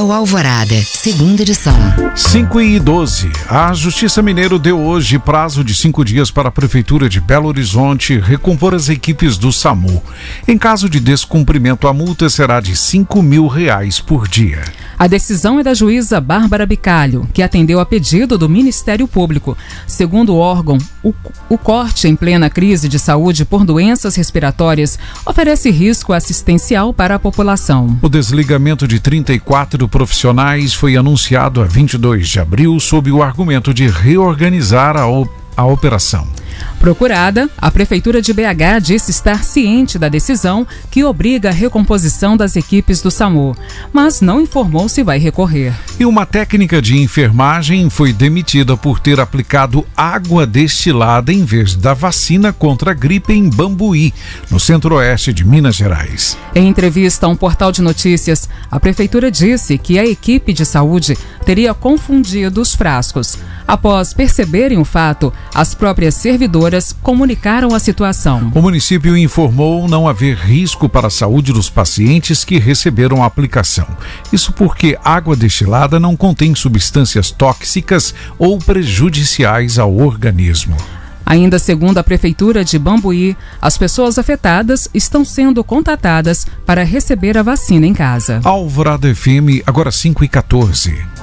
Jornal Alvorada, segunda edição. 5h12. A Justiça Mineira deu hoje prazo de 5 dias para a Prefeitura de Belo Horizonte recompor as equipes do SAMU. Em caso de descumprimento, a multa será de R$5.000 por dia. A decisão é da juíza Bárbara Bicalho, que atendeu a pedido do Ministério Público. Segundo o órgão, o corte em plena crise de saúde por doenças respiratórias oferece risco assistencial para a população. O desligamento de 34 profissionais foi anunciado a 22 de abril sob o argumento de reorganizar a operação. Procurada, a Prefeitura de BH disse estar ciente da decisão que obriga a recomposição das equipes do SAMU, mas não informou se vai recorrer. E uma técnica de enfermagem foi demitida por ter aplicado água destilada em vez da vacina contra a gripe em Bambuí, no centro-oeste de Minas Gerais. Em entrevista a um portal de notícias, a Prefeitura disse que a equipe de saúde teria confundido os frascos. Após perceberem o fato, as próprias servidoras comunicaram a situação. O município informou não haver risco para a saúde dos pacientes que receberam a aplicação. Isso porque água destilada não contém substâncias tóxicas ou prejudiciais ao organismo. Ainda segundo a Prefeitura de Bambuí, as pessoas afetadas estão sendo contatadas para receber a vacina em casa. Alvorada FM, agora 5h14.